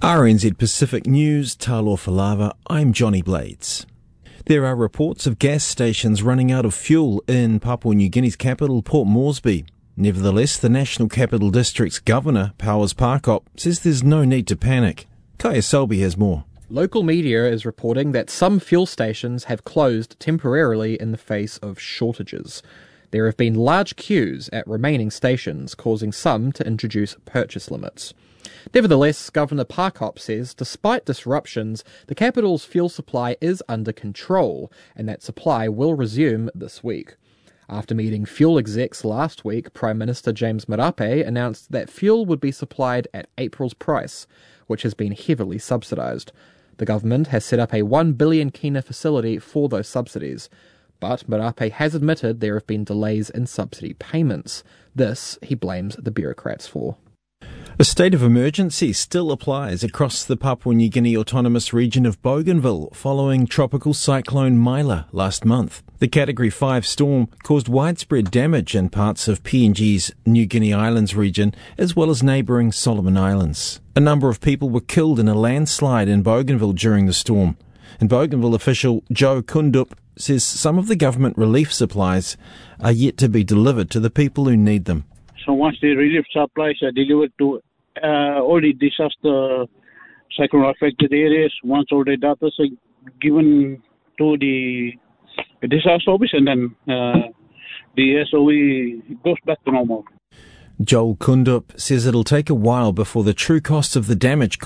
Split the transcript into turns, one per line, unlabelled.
RNZ Pacific News, Talo Falava, I'm Johnny Blades. There are reports of gas stations running out of fuel in Papua New Guinea's capital, Port Moresby. Nevertheless, the National Capital District's Governor, Powers Parkop, says there's no need to panic. Kaya Selby has more.
Local media is reporting that some fuel stations have closed temporarily in the face of shortages. There have been large queues at remaining stations, causing some to introduce purchase limits. Nevertheless, Governor Parkop says despite disruptions, the capital's fuel supply is under control and that supply will resume this week. After meeting fuel execs last week, Prime Minister James Marape announced that fuel would be supplied at April's price, which has been heavily subsidised. The government has set up a 1 billion kina facility for those subsidies. But Marape has admitted there have been delays in subsidy payments. This he blames the bureaucrats for.
A state of emergency still applies across the Papua New Guinea autonomous region of Bougainville following tropical cyclone Myla last month. The Category 5 storm caused widespread damage in parts of PNG's New Guinea Islands region as well as neighbouring Solomon Islands. A number of people were killed in a landslide in Bougainville during the storm. And Bougainville official Joe Kundup says some of the government relief supplies are yet to be delivered to the people who need them.
So once the relief supplies are delivered to all the disaster cyclone-affected areas, once all the data are given to the disaster office, and then the SOE goes back to normal.
Joel Kundup says it'll take a while before the true cost of the damage